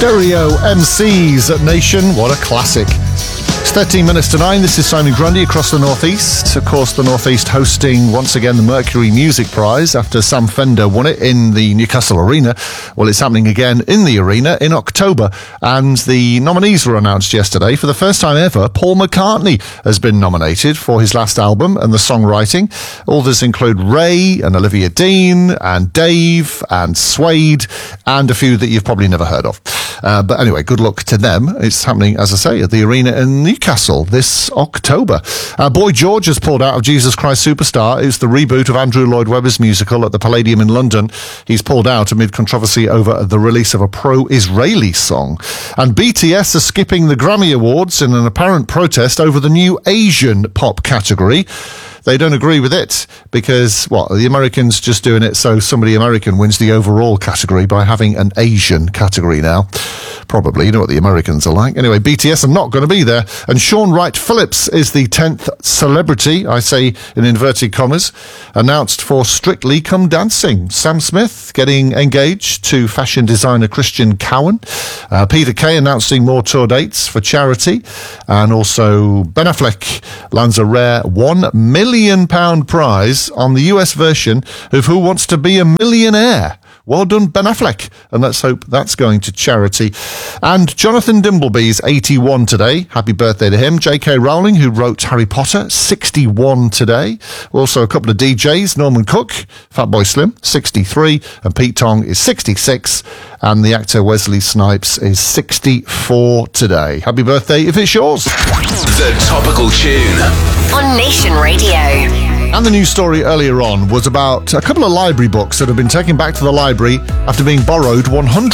Stereo MCs at Nation. What a classic. It's 13 minutes to 9. This is Simon Grundy across the Northeast. Of course, the Northeast hosting once again the Mercury Music Prize after Sam Fender won it in the Newcastle Arena. Well, it's happening again in the arena in October. And the nominees were announced yesterday. For the first time ever, Paul McCartney has been nominated for his last album and the songwriting. Others include Ray and Olivia Dean and Dave and Suede and a few that you've probably never heard of. But anyway, good luck to them. It's happening, as I say, at the arena in Newcastle this October. Boy George has pulled out of Jesus Christ Superstar. It's the reboot of Andrew Lloyd Webber's musical at the Palladium in London. He's pulled out amid controversy over the release of a pro-Israeli song. And BTS are skipping the Grammy Awards in an apparent protest over the new Asian pop category. They don't agree with it because, the Americans just doing it so somebody American wins the overall category by having an Asian category now. Probably, you know what the Americans are like. Anyway, BTS are not going to be there. And Shaun Wright-Phillips is the 10th celebrity, I say in inverted commas, announced for Strictly Come Dancing. Sam Smith getting engaged to fashion designer Christian Cowan. Peter Kay announcing more tour dates for charity. And also Ben Affleck lands a rare £1 million prize on the US version of Who Wants to Be a Millionaire. Well done, Ben Affleck. And let's hope that's going to charity. And Jonathan Dimbleby's 81 today. Happy birthday to him. J.K. Rowling, who wrote Harry Potter, 61 today. Also a couple of DJs, Norman Cook, Fatboy Slim, 63. And Pete Tong is 66. And the actor Wesley Snipes is 64 today. Happy birthday if it's yours. The Topical Tune on Nation Radio. And the news story earlier on was about a couple of library books that have been taken back to the library after being borrowed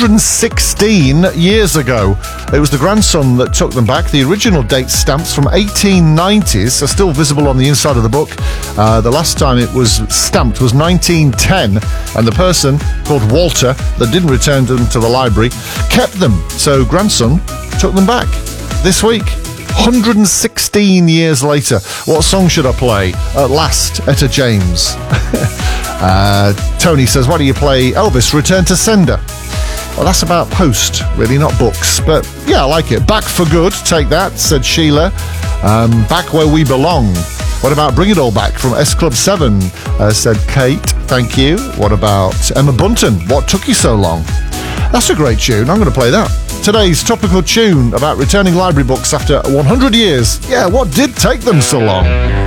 116 years ago. It was the grandson that took them back. The original date stamps from 1890s are still visible on the inside of the book. The last time it was stamped was 1910, and the person called Walter that didn't return them to the library kept them. So grandson took them back this week. 116 years later. What song should I play? At last, Etta James. Tony says, why do you play Elvis Return to Sender? Well, that's about post, really, not books. But yeah, I like it. Back for Good, take that, said Sheila. Back Where We Belong. What about Bring It All Back from S Club 7, said Kate. Thank you. What about Emma Bunton? What Took You So Long? That's a great tune. I'm going to play that. Today's topical tune about returning library books after 100 years. Yeah, what did take them so long?